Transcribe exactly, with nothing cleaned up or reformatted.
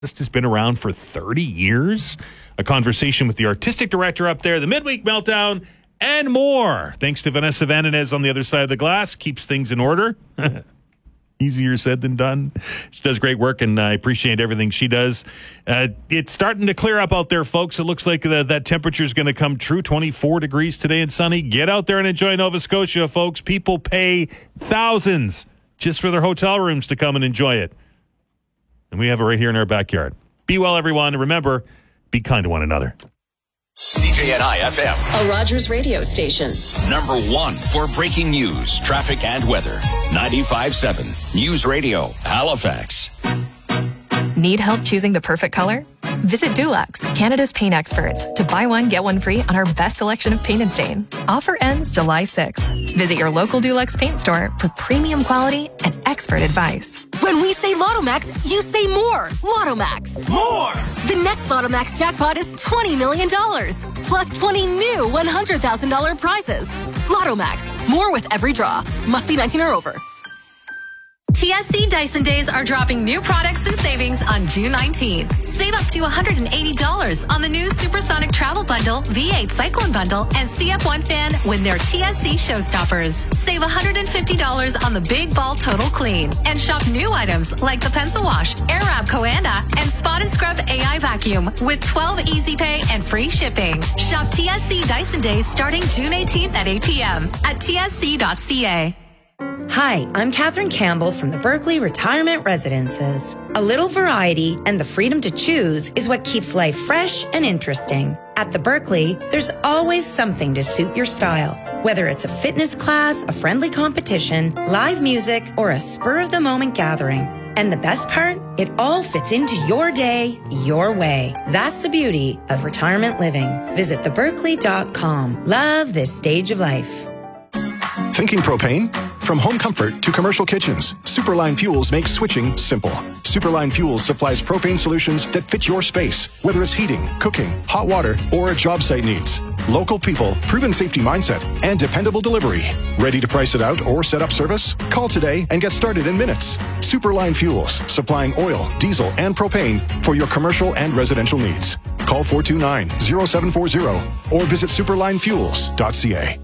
This has been around for thirty years. A conversation with the artistic director up there, the Midweek Meltdown, and more. Thanks to Vanessa Vananez on the other side of the glass. Keeps things in order. Easier said than done. She does great work, and I appreciate everything she does. Uh, it's starting to clear up out there, folks. It looks like the, that temperature is going to come true. twenty-four degrees today and sunny. Get out there and enjoy Nova Scotia, folks. People pay thousands just for their hotel rooms to come and enjoy it. And we have it right here in our backyard. Be well, everyone. And remember, be kind to one another. C J N I F M, a Rogers radio station. Number one for breaking news, traffic, and weather. ninety-five point seven News Radio, Halifax. Need help choosing the perfect color? Visit Dulux, Canada's paint experts, to buy one, get one free on our best selection of paint and stain. Offer ends July sixth. Visit your local Dulux paint store for premium quality and expert advice. When we say Lotto Max, you say more. Lotto Max. More! The next Lotto Max jackpot is twenty million dollars, plus twenty new one hundred thousand dollars prizes. Lotto Max. More with every draw. Must be nineteen or over. T S C Dyson Days are dropping new products and savings on June nineteenth. Save up to one hundred eighty dollars on the new Supersonic Travel Bundle, V eight Cyclone Bundle, and C F one fan when they're T S C Showstoppers. Save one hundred fifty dollars on the Big Ball Total Clean. And shop new items like the Pencil Wash, Airwrap Coanda, and Spot and Scrub A I Vacuum with twelve Easy Pay and free shipping. Shop T S C Dyson Days starting June eighteenth at eight p.m. at T S C dot C A. Hi, I'm Catherine Campbell from the Berkeley Retirement Residences. A little variety and the freedom to choose is what keeps life fresh and interesting. At the Berkeley, there's always something to suit your style. Whether it's a fitness class, a friendly competition, live music, or a spur-of-the-moment gathering. And the best part? It all fits into your day, your way. That's the beauty of retirement living. Visit the berkeley dot com. Love this stage of life. Thinking propane? From home comfort to commercial kitchens, Superline Fuels makes switching simple. Superline Fuels supplies propane solutions that fit your space, whether it's heating, cooking, hot water, or a job site needs. Local people, proven safety mindset, and dependable delivery. Ready to price it out or set up service? Call today and get started in minutes. Superline Fuels, supplying oil, diesel, and propane for your commercial and residential needs. Call four two nine, zero seven four zero or visit superline fuels dot c a.